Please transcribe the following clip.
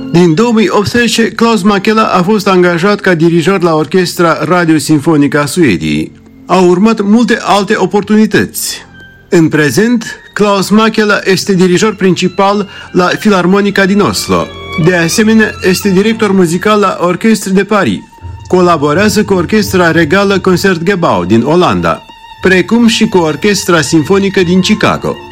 Din 2018, Klaus Mäkelä a fost angajat ca dirijor la Orchestra Radio-Sinfonica a Suediei. Au urmat multe alte oportunități. În prezent, Klaus Mäkelä este dirijor principal la Filarmonica din Oslo. De asemenea, este director muzical la Orchestre de Paris. Colaborează cu Orchestra Regală Concertgebouw din Olanda, precum și cu Orchestra Sinfonică din Chicago.